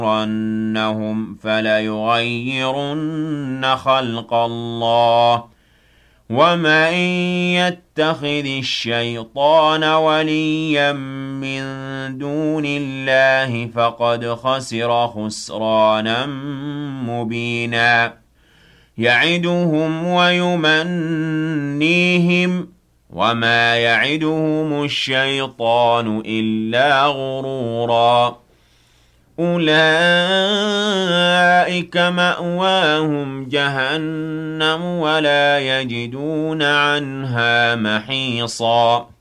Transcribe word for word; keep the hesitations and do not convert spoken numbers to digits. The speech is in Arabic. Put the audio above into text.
لَنُغْوِيَنَّهُمْ فَلَيُغَيِّرُنَّ خَلْقَ اللَّهِ ۚ وَمَن يَتَّخِذِ الشَّيْطَانَ وَلِيًّا مِّن دُونِ اللَّهِ فَقَدْ خَسِرَ خُسْرَانًا مُّبِينًا يَعِدُهُمْ وَيُمَنِّيهِمْ ۖ وَمَا يَعِدُهُمُ الشَّيْطَانُ إِلَّا غُرُورًا أُولَٰئِكَ مَأْوَاهُمْ جَهَنَّمُ وَلَا يَجِدُونَ عَنْهَا مَحِيصًا